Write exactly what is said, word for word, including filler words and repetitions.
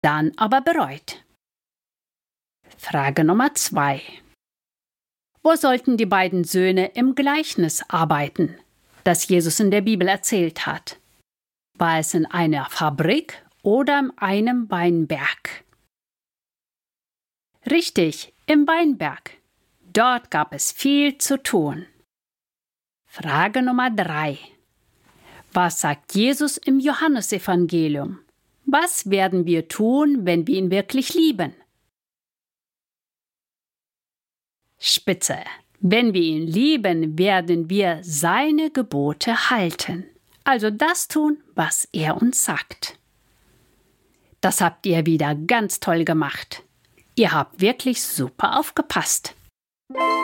dann aber bereut. Frage Nummer zwei. Wo sollten die beiden Söhne im Gleichnis arbeiten, das Jesus in der Bibel erzählt hat? War es in einer Fabrik oder in einem Weinberg? Richtig, im Weinberg. Dort gab es viel zu tun. Frage Nummer drei. Was sagt Jesus im Johannesevangelium? Was werden wir tun, wenn wir ihn wirklich lieben? Spitze. Wenn wir ihn lieben, werden wir seine Gebote halten. Also das tun, was er uns sagt. Das habt ihr wieder ganz toll gemacht. Ihr habt wirklich super aufgepasst.